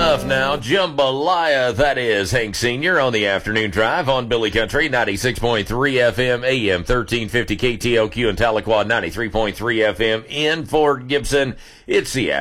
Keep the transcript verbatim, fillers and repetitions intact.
stuff now. Jambalaya, that is Hank Senior on the afternoon drive on Billy Country, ninety-six point three F M, A M thirteen fifty K T O Q in Tahlequah, ninety-three point three F M in Fort Gibson. It's the